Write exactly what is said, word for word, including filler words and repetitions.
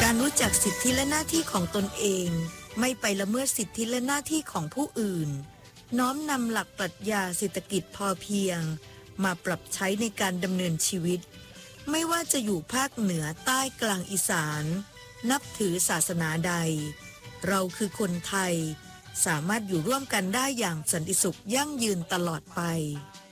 การรู้จักสิทธิและหน้าที่ของตนเองไม่ไปละเมิดสิทธิและหน้าที่ของผู้อื่นน้อมนำหลักปรัชญาเศรษฐกิจพอเพียงมาปรับใช้ในการดำเนินชีวิตไม่ว่าจะอยู่ภาคเหนือใต้กลางอีสานนับถือศาสนาใดเราคือคนไทยสามารถอยู่ร่วมกันได้อย่างสันติสุขยั่งยืนตลอดไป